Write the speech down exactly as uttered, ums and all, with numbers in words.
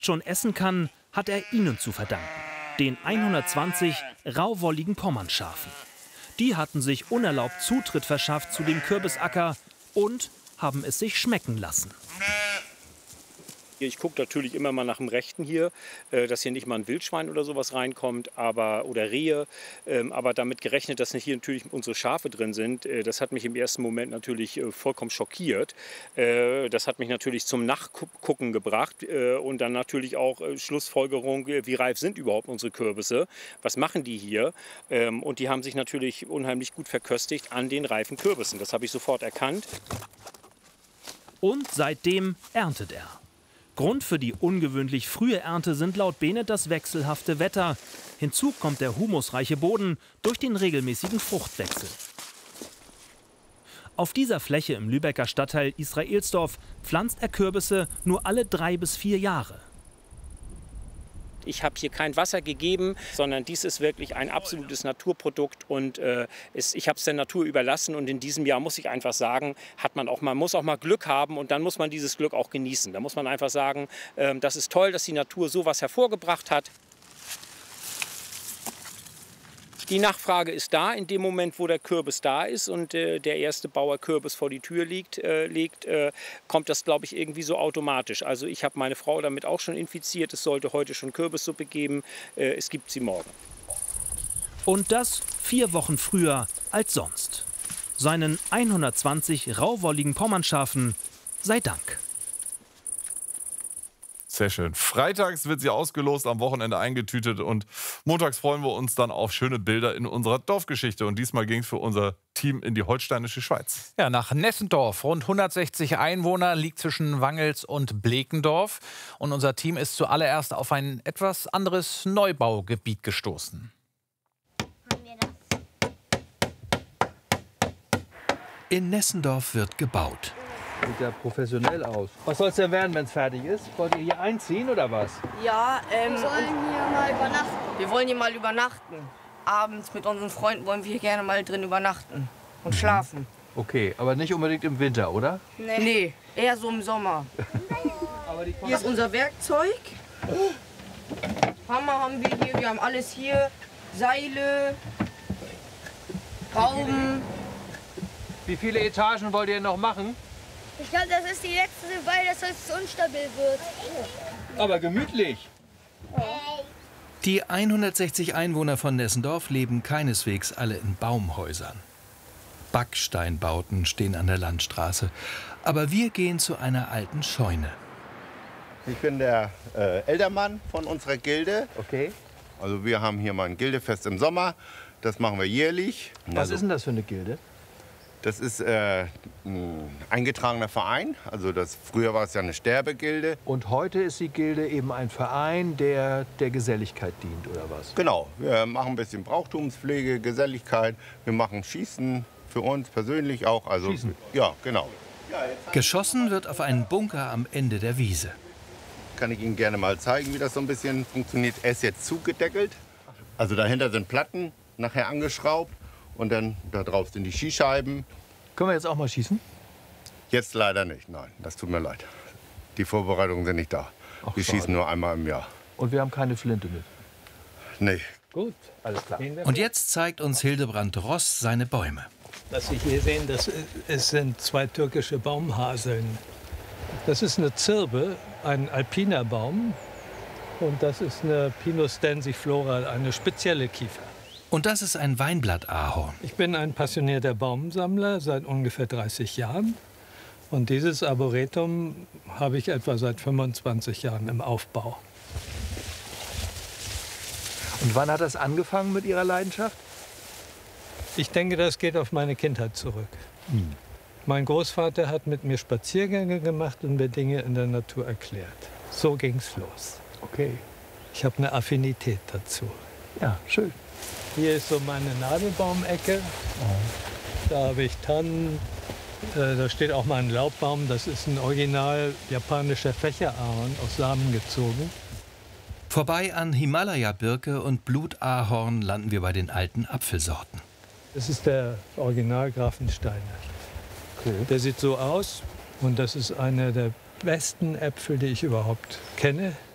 schon essen kann, hat er ihnen zu verdanken. Den hundertzwanzig rauwolligen Pommernschafen. Die hatten sich unerlaubt Zutritt verschafft zu dem Kürbisacker und haben es sich schmecken lassen. Ich gucke natürlich immer mal nach dem Rechten hier, dass hier nicht mal ein Wildschwein oder sowas reinkommt, aber, oder Rehe. Aber damit gerechnet, dass hier natürlich unsere Schafe drin sind, das hat mich im ersten Moment natürlich vollkommen schockiert. Das hat mich natürlich zum Nachgucken gebracht und dann natürlich auch Schlussfolgerung, wie reif sind überhaupt unsere Kürbisse, was machen die hier? Und die haben sich natürlich unheimlich gut verköstigt an den reifen Kürbissen. Das habe ich sofort erkannt. Und seitdem erntet er. Grund für die ungewöhnlich frühe Ernte sind laut Behnert das wechselhafte Wetter. Hinzu kommt der humusreiche Boden durch den regelmäßigen Fruchtwechsel. Auf dieser Fläche im Lübecker Stadtteil Israelsdorf pflanzt er Kürbisse nur alle drei bis vier Jahre. Ich habe hier kein Wasser gegeben, sondern dies ist wirklich ein absolutes Naturprodukt und äh, es, ich habe es der Natur überlassen. Und in diesem Jahr muss ich einfach sagen, hat man auch mal, muss auch mal Glück haben und dann muss man dieses Glück auch genießen. Da muss man einfach sagen, äh, das ist toll, dass die Natur sowas hervorgebracht hat. Die Nachfrage ist da, in dem Moment, wo der Kürbis da ist und äh, der erste Bauer Kürbis vor die Tür liegt, äh, legt, äh, kommt das, glaube ich, irgendwie so automatisch. Also ich habe meine Frau damit auch schon infiziert. Es sollte heute schon Kürbissuppe geben. Äh, es gibt sie morgen. Und das vier Wochen früher als sonst. Seinen hundertzwanzig rauwolligen Pommernschafen sei Dank. Sehr schön. Freitags wird sie ausgelost, am Wochenende eingetütet und montags freuen wir uns dann auf schöne Bilder in unserer Dorfgeschichte. Und diesmal ging es für unser Team in die holsteinische Schweiz. Ja, nach Nessendorf, rund hundertsechzig Einwohner, liegt zwischen Wangels und Blekendorf. Und unser Team ist zuallererst auf ein etwas anderes Neubaugebiet gestoßen. In Nessendorf wird gebaut. Sieht ja professionell aus. Was soll es denn werden, wenn es fertig ist? Wollt ihr hier einziehen oder was? Ja, ähm, wir wollen hier mal übernachten. Wir wollen hier mal übernachten. Abends mit unseren Freunden wollen wir hier gerne mal drin übernachten und mhm. schlafen. Okay, aber nicht unbedingt im Winter, oder? Nee, nee eher so im Sommer. Hier ist unser Werkzeug. Hammer haben wir hier, wir haben alles hier. Seile, Baum. Wie viele Etagen wollt ihr noch machen? Ich glaube, das ist die letzte, weil das sonst zu unstabil wird. Aber gemütlich. Die hundertsechzig Einwohner von Nessendorf leben keineswegs alle in Baumhäusern. Backsteinbauten stehen an der Landstraße. Aber wir gehen zu einer alten Scheune. Ich bin der äh, Ältermann von unserer Gilde. Okay. Also wir haben hier mal ein Gildefest im Sommer. Das machen wir jährlich. Was also, ist denn das für eine Gilde? Das ist äh, ein eingetragener Verein. Also das, früher war es ja eine Sterbegilde. Und heute ist die Gilde eben ein Verein, der der Geselligkeit dient, oder was? Genau. Wir machen ein bisschen Brauchtumspflege, Geselligkeit. Wir machen Schießen für uns persönlich auch. Also, Schießen? Ja, genau. Geschossen wird auf einen Bunker am Ende der Wiese. Kann ich Ihnen gerne mal zeigen, wie das so ein bisschen funktioniert. Er ist jetzt zugedeckelt. Also dahinter sind Platten, nachher angeschraubt. Und dann da drauf sind die Schießscheiben. Können wir jetzt auch mal schießen? Jetzt leider nicht, nein. Das tut mir leid. Die Vorbereitungen sind nicht da. Ach, wir schade. schießen nur einmal im Jahr. Und wir haben keine Flinte mit? Nee. Gut, alles klar. Und jetzt zeigt uns Hildebrand Ross seine Bäume. Was Sie hier sehen, das es sind zwei türkische Baumhaseln. Das ist eine Zirbe, ein alpiner Baum. Und das ist eine Pinus densiflora, eine spezielle Kiefer. Und das ist ein Weinblattahorn. Ich bin ein passionierter Baumsammler seit ungefähr dreißig Jahren. Und dieses Arboretum habe ich etwa seit fünfundzwanzig Jahren im Aufbau. Und wann hat das angefangen mit Ihrer Leidenschaft? Ich denke, das geht auf meine Kindheit zurück. Hm. Mein Großvater hat mit mir Spaziergänge gemacht und mir Dinge in der Natur erklärt. So ging's los. Okay. Ich habe eine Affinität dazu. Ja, schön. Hier ist so meine Nadelbaumecke. Da habe ich Tannen. Äh, da steht auch mal ein Laubbaum. Das ist ein original japanischer Fächerahorn aus Samen gezogen. Vorbei an Himalaya-Birke und Blutahorn landen wir bei den alten Apfelsorten. Das ist der Original Grafensteiner. Okay. Der sieht so aus und das ist einer der besten Äpfel, die ich überhaupt kenne.